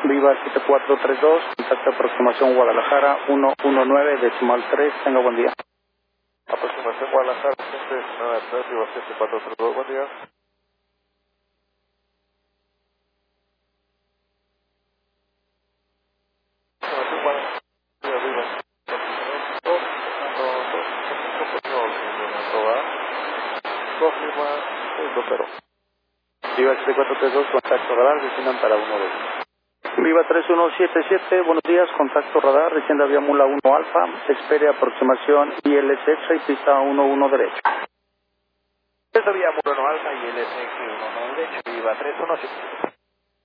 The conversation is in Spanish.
Viva 7432, contacto aproximación Guadalajara 119.3, tenga buen día. Aproximación Guadalajara 119.3, Viva 7432, buen día. Viva 7432, contacto radar, desciendan para 12. Viva 3177, buenos días, contacto radar, descienda vía Mula 1 Alfa, espere aproximación ILS y pista 11 derecho. Esta vía Mula 1 Alfa y ILS 11 derecho, Viva 3177.